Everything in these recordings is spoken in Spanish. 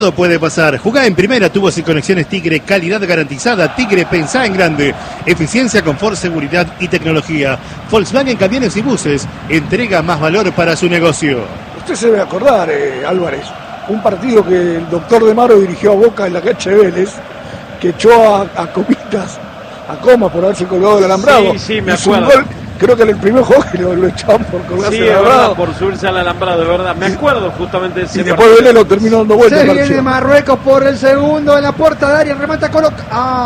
Todo puede pasar. Jugá en primera, tubos y conexiones Tigre, calidad garantizada. Tigre, pensá en grande. Eficiencia, confort, seguridad y tecnología. Volkswagen Camiones y Buses entrega más valor para su negocio. Usted se debe acordar, Álvarez, un partido que el doctor De Maro dirigió a Boca en la cancha de Vélez, que echó a Comitas, a Comas por haberse colgado del alambrado. Sí, me acuerdo. Creo que en el primer juego lo echaban por colgarse del alambrado. Por subirse al alambrado, de verdad. Me acuerdo justamente de ese y después Vélez lo terminó dando vuelta. Se viene Marruecos por el segundo en la puerta de área, remata coloca.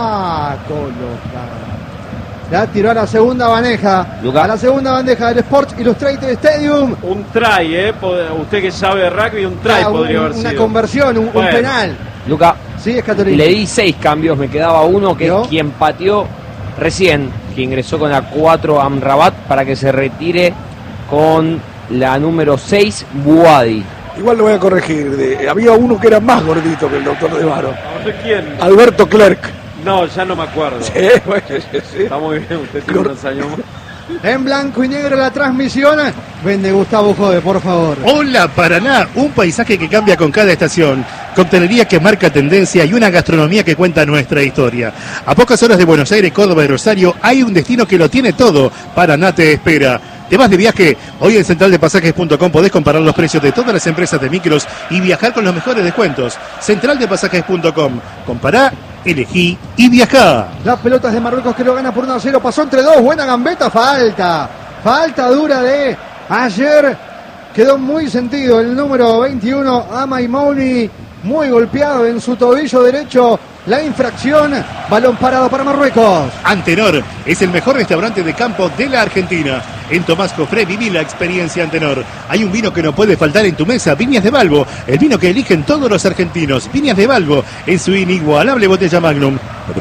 La tiró a la segunda bandeja. A la segunda bandeja del Sports Illustrated Stadium. Un try, usted que sabe de rugby, un try podría haber sido. Una conversión, un penal. Luca, sí, es Católico. Le di 6 cambios, me quedaba uno que es quien pateó recién, que ingresó con la 4 Amrabat para que se retire con la número 6 Buadi. Igual lo voy a corregir, había uno que era más gordito que el doctor De Maro. ¿Quién? Alberto Clerc. No, ya no me acuerdo. Sí, bueno, sí. Está muy bien, usted tiene unos años más. En blanco y negro la transmisión. Vende Gustavo Jode, por favor. Hola Paraná, un paisaje que cambia con cada estación. Coctelería que marca tendencia y una gastronomía que cuenta nuestra historia. A pocas horas de Buenos Aires, Córdoba y Rosario hay un destino que lo tiene todo. Paraná te espera. ¿Te vas de viaje? Hoy en centraldepasajes.com podés comparar los precios de todas las empresas de micros y viajar con los mejores descuentos. Centraldepasajes.com. Compará, elegí y viajá. Las pelotas de Marruecos que lo gana por 1-0. Pasó entre dos. Buena gambeta. Falta dura de ayer. Quedó muy sentido el número 21, Amay Mouni. Muy golpeado en su tobillo derecho. La infracción, balón parado para Marruecos. Antenor es el mejor restaurante de campo de la Argentina. En Tomás Cofré viví la experiencia Antenor. Hay un vino que no puede faltar en tu mesa, Viñas de Balbo, el vino que eligen todos los argentinos. Viñas de Balbo, en su inigualable botella Magnum.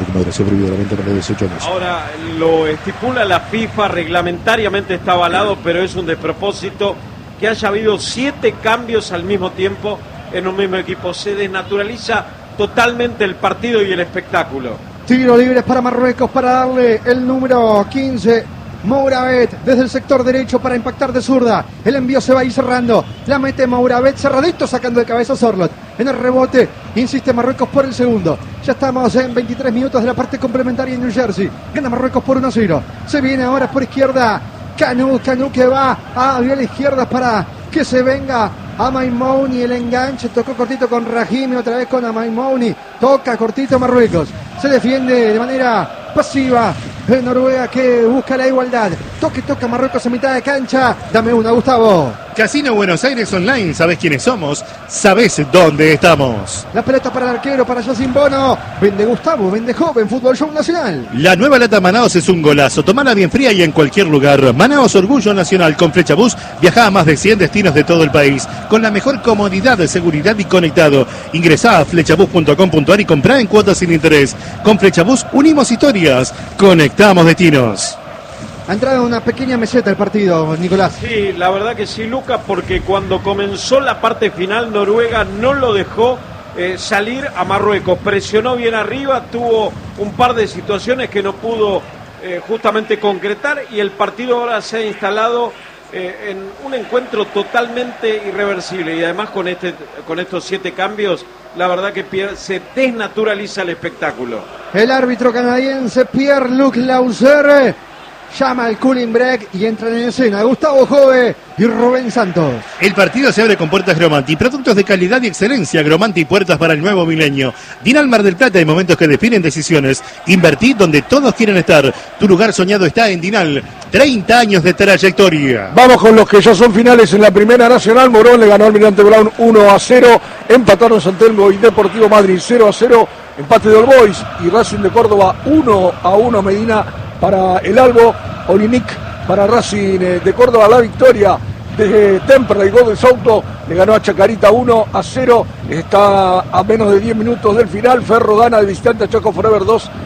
Ahora lo estipula la FIFA, reglamentariamente está avalado, pero es un despropósito que haya habido 7 cambios al mismo tiempo en un mismo equipo. Se desnaturaliza totalmente el partido y el espectáculo. Tiro libre para Marruecos para darle el número 15, Mouravet, desde el sector derecho para impactar de zurda. El envío se va a ir cerrando. La mete Mouravet, cerradito, sacando de cabeza Sorlot. En el rebote, insiste Marruecos por el segundo. Ya estamos en 23 minutos de la parte complementaria en New Jersey. Gana Marruecos por 1-0. Se viene ahora por izquierda Canu que va a la izquierda para que se venga Amay Mouni. El enganche, tocó cortito con Rahimi, otra vez con Amay Mouni. Toca cortito Marruecos. Se defiende de manera pasiva Noruega, que busca la igualdad. Toca Marruecos en mitad de cancha. Dame una, Gustavo. Casino Buenos Aires Online, sabés quiénes somos, sabés dónde estamos. La pelota para el arquero, para Yacine Bono. Vende Gustavo, vende Joven, Fútbol Show Nacional. La nueva lata Manaos es un golazo. Tomala bien fría y en cualquier lugar. Manaos, orgullo nacional. Con Flechabús viaja a más de 100 destinos de todo el país. Con la mejor comodidad, seguridad y conectado. Ingresá a flechabús.com.ar y comprá en cuotas sin interés. Con Flechabús unimos historias. Conectamos destinos. Ha entrado una pequeña meseta el partido, Nicolás. Sí, la verdad que sí, Luca, porque cuando comenzó la parte final, Noruega no lo dejó salir a Marruecos. Presionó bien arriba, tuvo un par de situaciones que no pudo justamente concretar, y el partido ahora se ha instalado en un encuentro totalmente irreversible. Y además con estos 7 cambios, la verdad que se desnaturaliza el espectáculo. El árbitro canadiense Pierre-Luc Lauser llama al cooling break y entran en escena Gustavo Jove y Rubén Santos. El partido se abre con puertas Gromanti, productos de calidad y excelencia. Gromanti, puertas para el nuevo milenio. Dinal Mar del Plata, hay momentos que definen decisiones. Invertí donde todos quieren estar. Tu lugar soñado está en Dinal. 30 años de trayectoria. Vamos con los que ya son finales en la Primera Nacional. Morón le ganó al Almirante Brown 1-0. Empataron San Telmo y Deportivo Madrid 0-0. Empate de All Boys y Racing de Córdoba 1-1. Medina para el Albo, Olinic para Racing de Córdoba. La victoria de Temperley Golden Souto le ganó a Chacarita 1-0. Está a menos de 10 minutos del final. Ferro gana de visitante a Chaco Forever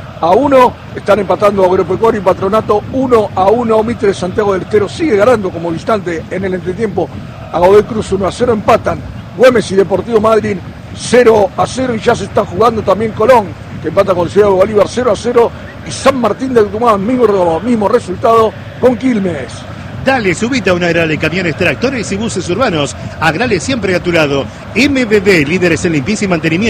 2-1. Están empatando Agropecuario y Patronato 1-1. Mitre Santiago del Estero sigue ganando como visitante en el entretiempo a Godoy Cruz 1-0. Empatan Güemes y Deportivo Madrid 0-0. Y ya se está jugando también Colón, que empata con Ciudad de Bolívar 0-0. Y San Martín del Tucumán, mismo resultado con Quilmes. Dale, subite a una Agrale, camiones, tractores y buses urbanos. Agrale siempre a tu lado. MBB, líderes en limpieza y mantenimiento.